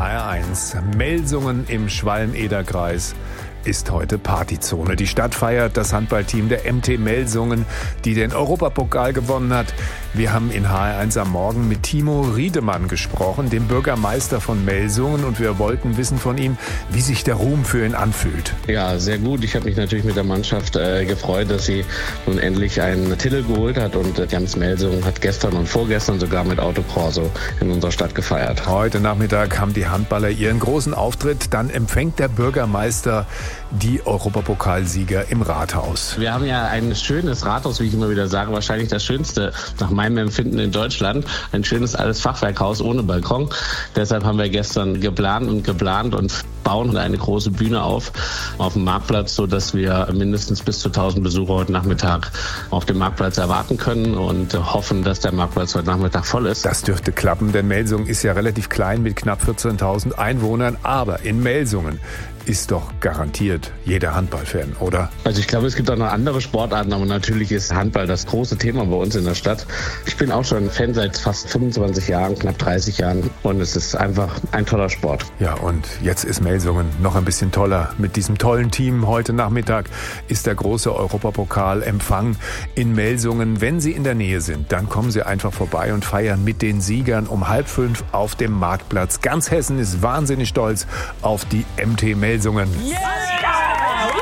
HR1. Melsungen im Schwalm-Eder-Kreis ist heute Partyzone. Die Stadt feiert das Handballteam der MT Melsungen, die den Europapokal gewonnen hat. Wir haben in HR1 am Morgen mit Timo Riedemann gesprochen, dem Bürgermeister von Melsungen, und wir wollten wissen von ihm, wie sich der Ruhm für ihn anfühlt. Ja, sehr gut. Ich habe mich natürlich mit der Mannschaft gefreut, dass sie nun endlich einen Titel geholt hat, und die Jans Melsungen hat gestern und vorgestern sogar mit Autokorso in unserer Stadt gefeiert. Heute Nachmittag haben die Handballer ihren großen Auftritt. Dann empfängt der Bürgermeister die Europapokalsieger im Rathaus. Wir haben ja ein schönes Rathaus, wie ich immer wieder sage, wahrscheinlich das schönste nach meinem Empfinden in Deutschland. Ein schönes altes Fachwerkhaus ohne Balkon. Deshalb haben wir gestern geplant und bauen eine große Bühne auf dem Marktplatz, sodass wir mindestens bis zu 1000 Besucher heute Nachmittag auf dem Marktplatz erwarten können und hoffen, dass der Marktplatz heute Nachmittag voll ist. Das dürfte klappen, denn Melsungen ist ja relativ klein mit knapp 14.000 Einwohnern. Aber in Melsungen ist doch garantiert jeder Handballfan, oder? Also ich glaube, es gibt auch noch andere Sportarten, aber natürlich ist Handball das große Thema bei uns in der Stadt. Ich bin auch schon Fan seit fast 25 Jahren, knapp 30 Jahren, und es ist einfach ein toller Sport. Ja, und jetzt ist Melsungen noch ein bisschen toller. Mit diesem tollen Team heute Nachmittag ist der große Europapokal-Empfang in Melsungen. Wenn Sie in der Nähe sind, dann kommen Sie einfach vorbei und feiern mit den Siegern um 4:30 auf dem Marktplatz. Ganz Hessen ist wahnsinnig stolz auf die MT Melsungen. Yeah!